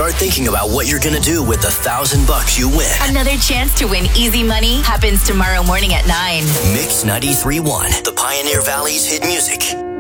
Start thinking about what you're going to do with the $1,000 you win. Another chance to win easy money happens tomorrow morning at 9. Mix 93.1, the Pioneer Valley's hit music.